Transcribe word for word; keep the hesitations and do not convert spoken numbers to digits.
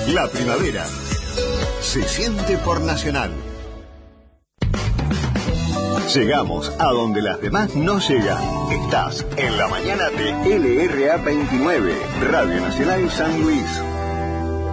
La primavera se siente por Nacional. Llegamos a donde las demás no llegan. Estás en la mañana de L R A veintinueve, Radio Nacional San Luis.